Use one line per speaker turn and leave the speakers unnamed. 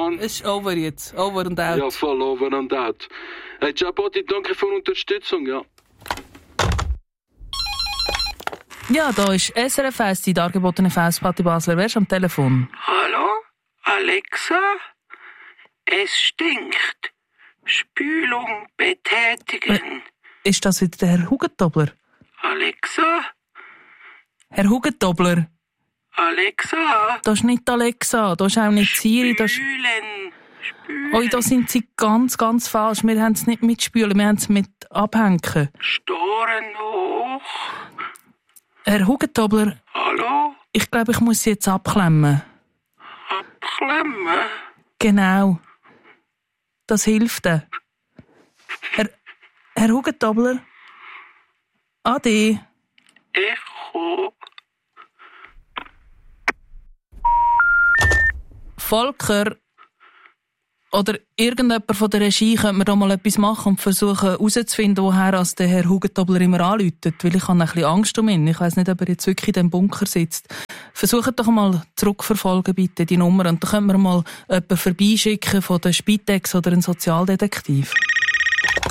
Mann.
Es ist over jetzt. Over and out.
Ja, voll over and out. Hey, Ciabotti, danke für die Unterstützung, ja.
Ja, da ist SRF 1, die dargebotene Festplatte Basler. Wer ist am Telefon?
Hallo? Alexa? Es stinkt. Spülung betätigen.
Ist das wieder der Herr Hugentobler?
Alexa?
Herr Hugentobler?
Alexa?
Das ist nicht Alexa, das ist auch nicht Siri. Das ist...
Spülen.
Oi, da sind Sie ganz, ganz falsch. Wir haben es nicht mit Spülen, wir haben es mit Abhängen.
Storen hoch.
Herr Hugentobler,
Hallo?
ich glaube, ich muss Sie jetzt abklemmen.
Abklemmen?
Genau. Das hilft. Herr Hugentobler? Ade.
Echo.
Volker oder irgendjemand von der Regie könnte mir da mal etwas machen und versuchen herauszufinden, woher der Herr Hugentobler immer anruft. Weil ich habe ein bisschen Angst um ihn. Ich weiss nicht, ob er jetzt wirklich in diesem Bunker sitzt. Versucht doch mal zurückverfolgen, bitte, die Nummer. Und dann können wir mal jemanden vorbeischicken von der Spitex oder einen Sozialdetektiv.